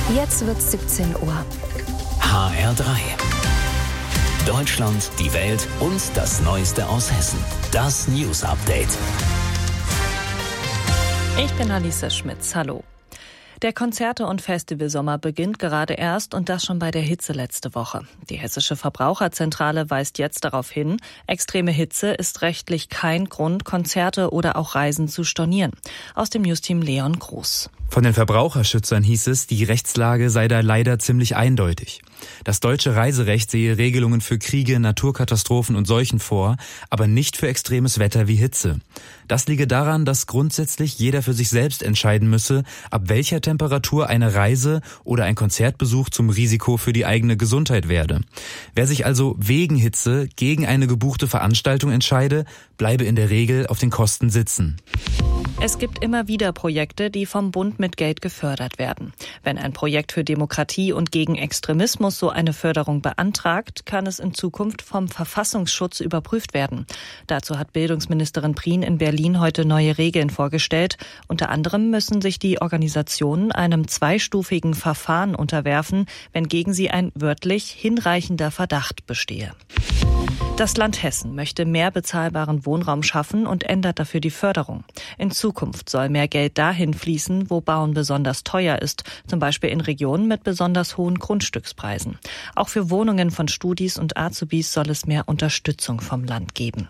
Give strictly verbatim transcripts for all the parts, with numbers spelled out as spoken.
Jetzt wird's siebzehn Uhr. H R drei. Deutschland, die Welt und das Neueste aus Hessen. Das News Update. Ich bin Alice Schmitz. Hallo. Der Konzerte- und Festivalsommer beginnt gerade erst und das schon bei der Hitze letzte Woche. Die Hessische Verbraucherzentrale weist jetzt darauf hin, extreme Hitze ist rechtlich kein Grund, Konzerte oder auch Reisen zu stornieren. Aus dem Newsteam Leon Groß. Von den Verbraucherschützern hieß es, die Rechtslage sei da leider ziemlich eindeutig. Das deutsche Reiserecht sehe Regelungen für Kriege, Naturkatastrophen und Seuchen vor, aber nicht für extremes Wetter wie Hitze. Das liege daran, dass grundsätzlich jeder für sich selbst entscheiden müsse, ab welcher Temperatur eine Reise oder ein Konzertbesuch zum Risiko für die eigene Gesundheit werde. Wer sich also wegen Hitze gegen eine gebuchte Veranstaltung entscheide, bleibe in der Regel auf den Kosten sitzen. Es gibt immer wieder Projekte, die vom Bund mit Geld gefördert werden. Wenn ein Projekt für Demokratie und gegen Extremismus so eine Förderung beantragt, kann es in Zukunft vom Verfassungsschutz überprüft werden. Dazu hat Bildungsministerin Prien in Berlin heute neue Regeln vorgestellt. Unter anderem müssen sich die Organisationen einem zweistufigen Verfahren unterwerfen, wenn gegen sie ein wörtlich hinreichender Verdacht bestehe. Das Land Hessen möchte mehr bezahlbaren Wohnraum schaffen und ändert dafür die Förderung. In Zukunft soll mehr Geld dahin fließen, wo Bauen besonders teuer ist, zum Beispiel in Regionen mit besonders hohen Grundstückspreisen. Auch für Wohnungen von Studis und Azubis soll es mehr Unterstützung vom Land geben.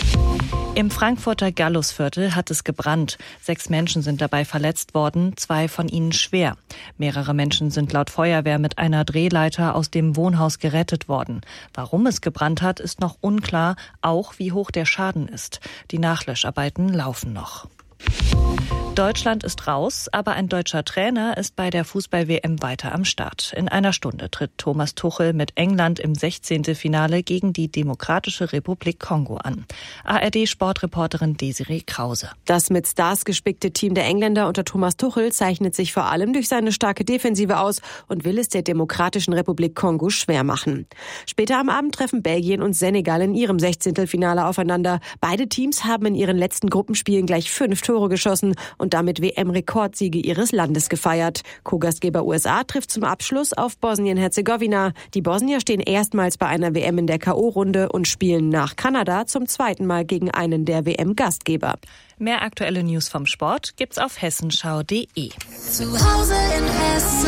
Im Frankfurter Gallusviertel hat es gebrannt. Sechs Menschen sind dabei verletzt worden, zwei von ihnen schwer. Mehrere Menschen sind laut Feuerwehr mit einer Drehleiter aus dem Wohnhaus gerettet worden. Warum es gebrannt hat, ist noch unklar, auch wie hoch der Schaden ist. Die Nachlöscharbeiten laufen noch. Deutschland ist raus, aber ein deutscher Trainer ist bei der Fußball-W M weiter am Start. In einer Stunde tritt Thomas Tuchel mit England im sechzehnten Finale gegen die Demokratische Republik Kongo an. A R D-Sportreporterin Desiree Krause. Das mit Stars gespickte Team der Engländer unter Thomas Tuchel zeichnet sich vor allem durch seine starke Defensive aus und will es der Demokratischen Republik Kongo schwer machen. Später am Abend treffen Belgien und Senegal in ihrem sechzehnten Finale aufeinander. Beide Teams haben in ihren letzten Gruppenspielen gleich fünf Tore geschossen und damit W M-Rekordsiege ihres Landes gefeiert. Co-Gastgeber U S A trifft zum Abschluss auf Bosnien-Herzegowina. Die Bosnier stehen erstmals bei einer W M in der K O-Runde und spielen nach Kanada zum zweiten Mal gegen einen der W M-Gastgeber. Mehr aktuelle News vom Sport gibt's auf hessenschau punkt de. Zu Hause in Hessen.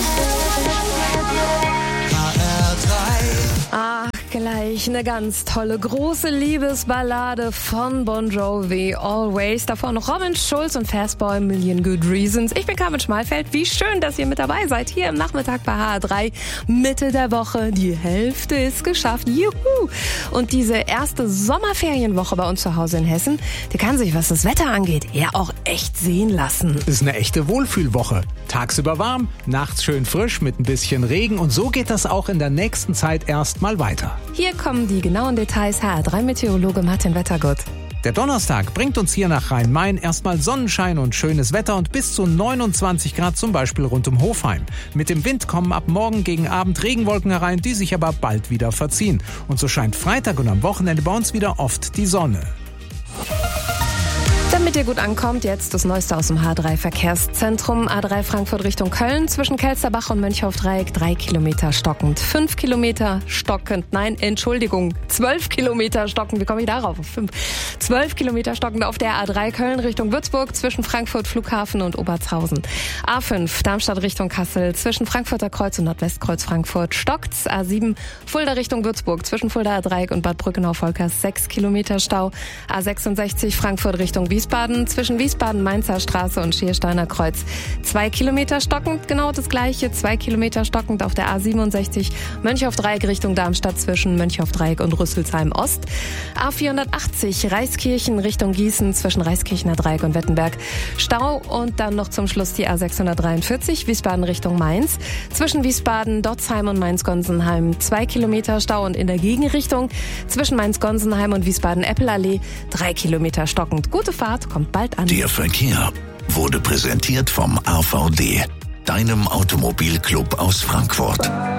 H R drei. Ach, gleich eine ganz tolle, große Liebesballade von Bon Jovi, Always. Davor noch Robin Schulz und Fastboy, Million Good Reasons. Ich bin Carmen Schmalfeld. Wie schön, dass ihr mit dabei seid. Hier im Nachmittag bei H R drei. Mitte der Woche. Die Hälfte ist geschafft. Juhu! Und diese erste Sommerferienwoche bei uns zu Hause in Hessen, die kann sich, was das Wetter angeht, ja auch echt sehen lassen. Ist eine echte Wohlfühlwoche. Tagsüber warm, nachts schön frisch mit ein bisschen Regen. Und so geht das auch in der nächsten Zeit erstmal weiter. Hier kommen die genauen Details. H R drei Meteorologe Martin Wettergott. Der Donnerstag bringt uns hier nach Rhein-Main erstmal Sonnenschein und schönes Wetter und bis zu neunundzwanzig Grad zum Beispiel rund um Hofheim. Mit dem Wind kommen ab morgen gegen Abend Regenwolken herein, die sich aber bald wieder verziehen. Und so scheint Freitag und am Wochenende bei uns wieder oft die Sonne. Damit ihr gut ankommt, jetzt das Neueste aus dem H drei Verkehrszentrum. A drei Frankfurt Richtung Köln, zwischen Kelsterbach und Mönchhoff-Dreieck, drei Kilometer stockend. Fünf Kilometer stockend, nein, Entschuldigung, zwölf Kilometer stockend. Wie komme ich darauf? Fünf. Zwölf Kilometer stockend auf der A drei Köln Richtung Würzburg, zwischen Frankfurt Flughafen und Obertshausen. A fünf Darmstadt Richtung Kassel, zwischen Frankfurter Kreuz und Nordwestkreuz Frankfurt stockt's. A sieben Fulda Richtung Würzburg, zwischen Fuldaer Dreieck und Bad Brückenau-Volkers, sechs Kilometer Stau. A sechsundsechzig Frankfurt Richtung Wiesbaden, zwischen Wiesbaden-Mainzer Straße und Schiersteiner Kreuz. Zwei Kilometer stockend, genau das gleiche. Zwei Kilometer stockend auf der A siebenundsechzig Mönchhoff-Dreieck Richtung Darmstadt, zwischen Mönchhoff-Dreieck und Rüsselsheim Ost. A vierhundertachtzig Reiskirchen Richtung Gießen, zwischen Reiskirchener Dreieck und Wettenberg. Stau und dann noch zum Schluss die A sechshundertdreiundvierzig Wiesbaden Richtung Mainz. Zwischen Wiesbaden, Dotzheim und Mainz-Gonsenheim zwei Kilometer Stau und in der Gegenrichtung zwischen Mainz-Gonsenheim und Wiesbaden-Eppelallee drei Kilometer stockend. Gute Fahrt, kommt bald an. Der Verkehr wurde präsentiert vom A V D, deinem Automobilclub aus Frankfurt.